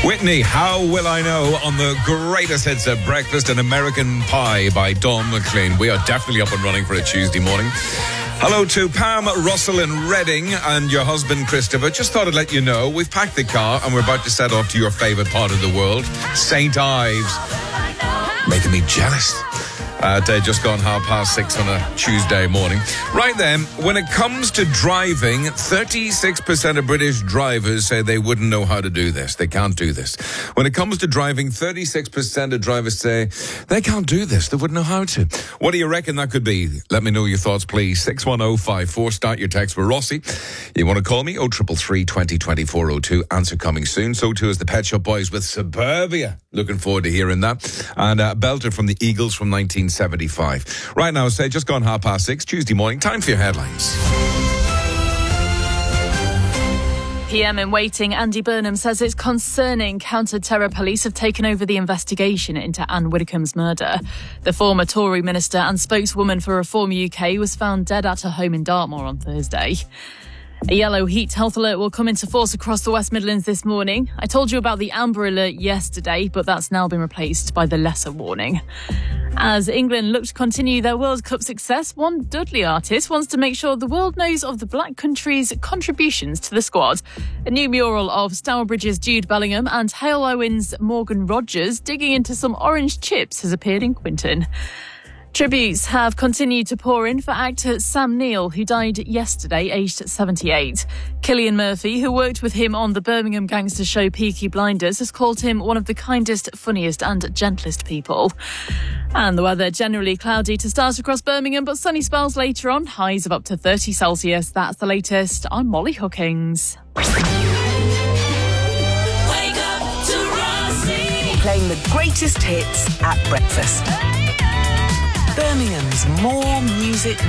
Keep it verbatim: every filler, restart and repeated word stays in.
Whitney, How Will I Know, on the greatest hits at breakfast, An American Pie by Dawn McLean. We are definitely up and running for a Tuesday morning. Hello to Pam, Russell in Reading and your husband Christopher. Just thought I'd let you know, we've packed the car and we're about to set off to your favourite part of the world, Saint Ives. Making me jealous. At uh, just gone half past six on a Tuesday morning. Right then, when it comes to driving, thirty-six percent of British drivers say they wouldn't know how to do this. They can't do this. When it comes to driving, thirty-six percent of drivers say they can't do this. They wouldn't know how to. What do you reckon that could be? Let me know your thoughts, please. six one oh five four. Start your text with Rossi. You want to call me? oh three three, twenty, twenty-four oh two. Answer coming soon. So too is the Pet Shop Boys with Suburbia. Looking forward to hearing that. And uh, Belter from the Eagles from nineteen seventy-five. Right now, say, just gone half past six, Tuesday morning. Time for your headlines. P M in waiting, Andy Burnham says it's concerning counter-terror police have taken over the investigation into Anne Widdecombe's murder. The former Tory minister and spokeswoman for Reform U K was found dead at her home in Dartmoor on Thursday. A yellow heat health alert will come into force across the West Midlands this morning. I told you about the amber alert yesterday, but that's now been replaced by the lesser warning. As England look to continue their World Cup success, one Dudley artist wants to make sure the world knows of the Black country's contributions to the squad. A new mural of Stourbridge's Jude Bellingham and Hale Owen's Morgan Rogers digging into some orange chips has appeared in Quinton. Tributes have continued to pour in for actor Sam Neill, who died yesterday, aged seventy-eight. Cillian Murphy, who worked with him on the Birmingham gangster show Peaky Blinders, has called him one of the kindest, funniest and gentlest people. And the weather generally cloudy to start across Birmingham, but sunny spells later on, highs of up to thirty Celsius. That's the latest. I'm Molly Hookings. Wake up to Rossi. Playing the greatest hits at breakfast. Birmingham's More Music